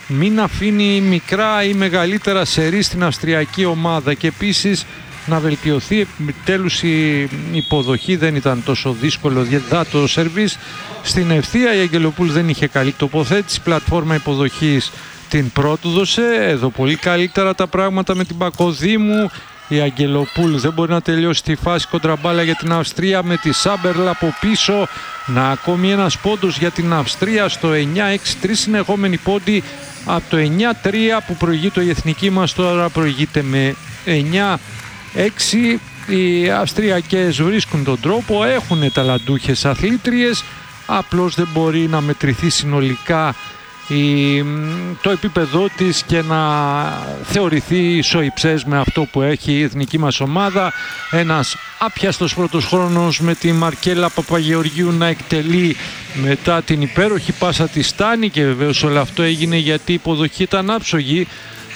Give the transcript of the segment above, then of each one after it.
μην αφήνει μικρά ή μεγαλύτερα σερί στην αυστριακή ομάδα και επίσης να βελτιωθεί επιτέλους η υποδοχή. Δεν ήταν τόσο δύσκολο για το σερβίς στην ευθεία. Η Αγγελοπούλου δεν είχε καλή τοποθέτηση, πλατφόρμα υποδοχής την πρότουδωσε. Εδώ πολύ καλύτερα τα πράγματα με την Πακοδήμου. Η Αγγελοπούλου δεν μπορεί να τελειώσει τη φάση, κοντραμπάλα για την Αυστρία με τη Σάμπερλ από πίσω. Να ακόμη ένας πόντος για την Αυστρία στο 9-6, 3 συνεχόμενοι πόντοι από το 9-3 που προηγείται η εθνική μας, τώρα προηγείται με 9-6. Οι Αυστριακές βρίσκουν τον τρόπο, έχουν ταλαντούχες αθλήτριες, απλώς δεν μπορεί να μετρηθεί συνολικά το επίπεδό της και να θεωρηθεί ισοϊψές με αυτό που έχει η εθνική μας ομάδα. Ένας άπιαστος πρώτος χρόνος με τη Μαρκέλα Παπαγεωργίου να εκτελεί μετά την υπέροχη πάσα της Στάνη, και βεβαίως όλο αυτό έγινε γιατί η υποδοχή ήταν άψογη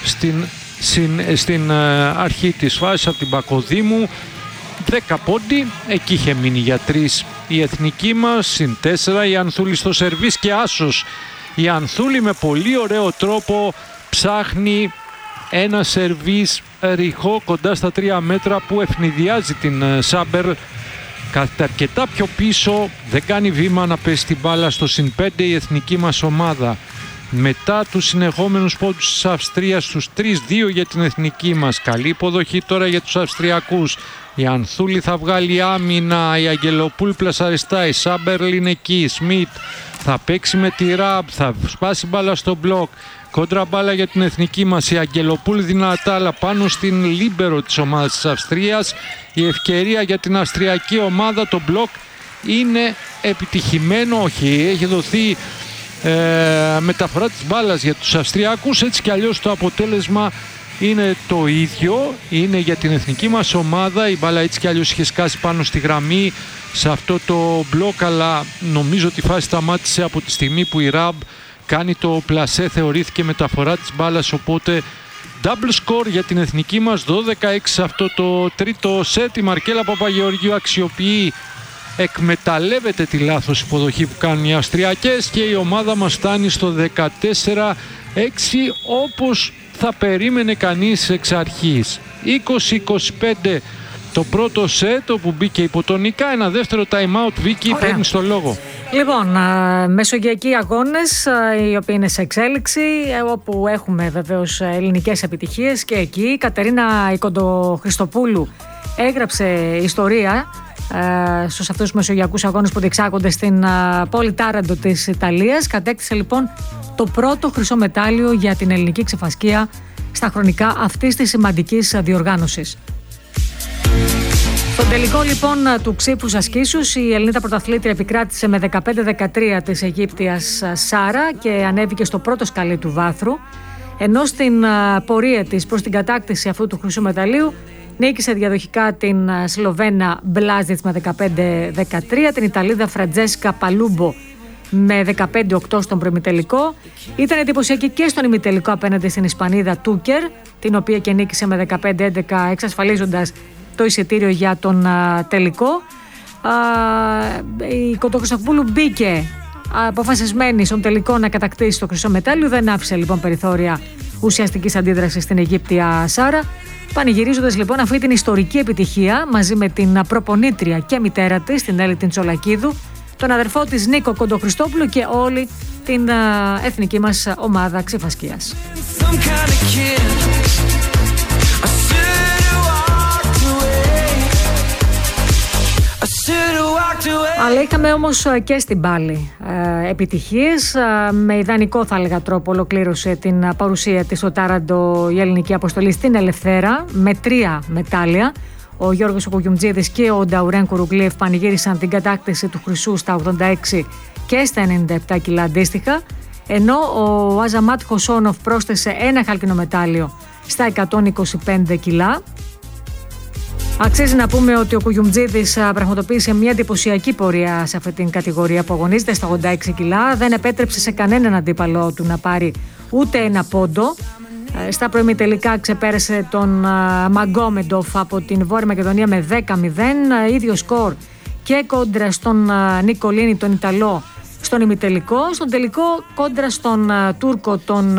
στην αρχή της φάσης από την Πακοδήμου. 10 πόντι, εκεί είχε μείνει για 3 η εθνική μας, συν 4 η Ανθούλη στο σερβίς και άσος. Η Ανθούλη με πολύ ωραίο τρόπο ψάχνει ένα σερβίς ρηχό κοντά στα 3 μέτρα που ευνηδιάζει την Σάμπερ. Κάθεται αρκετά πιο πίσω, δεν κάνει βήμα να πέσει την μπάλα στο συν 5 η εθνική μας ομάδα. Μετά τους συνεχόμενους πόντους της Αυστρίας, τους 3-2 για την εθνική μας. Καλή υποδοχή τώρα για τους Αυστριακούς. Η Ανθούλη θα βγάλει άμυνα, η Αγγελοπούλου πλασαριστά, η Σάμπερλ είναι εκεί, η Σμιτ θα παίξει με τη Ραμπ, θα σπάσει μπάλα στο μπλοκ. Κόντρα μπάλα για την εθνική μας, η Αγγελοπούλου δυνατά, αλλά πάνω στην λίμπερο της ομάδας της Αυστρίας. Η ευκαιρία για την αυστριακή ομάδα, το μπλοκ είναι επιτυχημένο, όχι, έχει δοθεί μεταφορά της μπάλας για τους Αυστριακούς, έτσι κι αλλιώς το αποτέλεσμα είναι το ίδιο, είναι για την εθνική μας ομάδα. Η μπάλα έτσι κι αλλιώς είχε σκάσει πάνω στη γραμμή σε αυτό το μπλοκ, αλλά νομίζω ότι η φάση σταμάτησε από τη στιγμή που η Ραμπ κάνει το πλασέ, θεωρήθηκε μεταφορά της μπάλας, οπότε double score για την εθνική μας, 12-6 σε αυτό το τρίτο σετ. Η Μαρκέλα Παπαγεωργίου αξιοποιεί, εκμεταλλεύεται τη λάθος υποδοχή που κάνουν οι Αυστριακές και η ομάδα μας φτάνει στο 14-6 όπως θα περίμενε κανείς εξ αρχής. 20-25 το πρώτο σετ όπου μπήκε υποτονικά. Ένα δεύτερο time out. Βίκη, παίρνει το λόγο. Λοιπόν, μεσογειακοί αγώνες οι οποίοι είναι σε εξέλιξη, όπου έχουμε βεβαίως ελληνικές επιτυχίες και εκεί η Κατερίνα Κοντοχριστοπούλου έγραψε ιστορία στους αυτούς τους μεσογειακούς αγώνες που διεξάγονται στην πόλη Τάραντο της Ιταλίας. Κατέκτησε λοιπόν το πρώτο χρυσό μετάλλιο για την ελληνική ξεφασκία στα χρονικά αυτής της σημαντικής διοργάνωσης. Στον τελικό λοιπόν του Ξύφους Ασκήσους η Ελληνίδα πρωταθλήτρια επικράτησε με 15-13 της Αιγύπτιας Σάρα και ανέβηκε στο πρώτο σκαλί του βάθρου, ενώ στην πορεία της προς την κατάκτηση αυτού του χρυσού μεταλλίου νίκησε διαδοχικά την Σλοβένα Μπλάζιτς με 15-13, την Ιταλίδα Φραντζέσκα Παλούμπο με 15-8 στον προημιτελικό. Ήταν εντυπωσιακή και στον ημιτελικό απέναντι στην Ισπανίδα Τούκερ, την οποία και νίκησε με 15-11, εξασφαλίζοντας το εισιτήριο για τον τελικό. Η Κοντοχριστοπούλου μπήκε αποφασισμένη στον τελικό να κατακτήσει το χρυσό μετάλλιο, δεν άφησε λοιπόν περιθώρια ουσιαστικής αντίδρασης στην Αιγύπτια Σάρα, πανηγυρίζοντας λοιπόν αυτή την ιστορική επιτυχία μαζί με την προπονήτρια και μητέρα της, την Έλλη την Τσολακίδου, τον αδερφό της Νίκο Κοντοχριστόπουλου και όλη την εθνική μας ομάδα ξεφασκίας. Αλλά είχαμε όμως και στην πάλη επιτυχίες. Με ιδανικό θα έλεγα τρόπο ολοκλήρωσε την παρουσία της στο Τάραντο η ελληνική αποστολή στην Ελευθέρα με 3 μετάλλια. Ο Γιώργος Κουγιουμτζίδης και ο Νταουρέν Κουρουγκλίεφ πανηγύρισαν την κατάκτηση του χρυσού στα 86 και στα 97 κιλά αντίστοιχα, ενώ ο Αζαμάτ Χοσόνοφ πρόσθεσε ένα χάλκινο μετάλλιο στα 125 κιλά. Αξίζει να πούμε ότι ο Κουγιουμτζίδης πραγματοποίησε μια εντυπωσιακή πορεία σε αυτή την κατηγορία που αγωνίζεται στα 86 κιλά. Δεν επέτρεψε σε κανέναν αντίπαλό του να πάρει ούτε ένα πόντο. Στα προημιτελικά ξεπέρασε τον Μαγκόμεντοφ από την Βόρεια Μακεδονία με 10-0. Ίδιο σκορ και κόντρα στον Νικολίνη τον Ιταλό στον ημιτελικό. Στον τελικό κόντρα στον Τούρκο τον